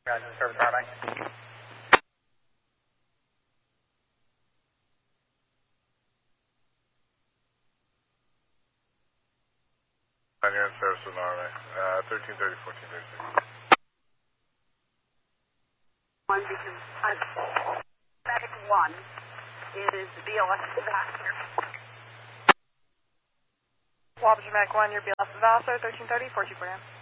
Gotcha, service Army. You're in service with Army. 1330, 1436. One because medic 1 is the BLS ambassador. Wappinger Medic 1, your BLS ambassador, 1330, 42 for you.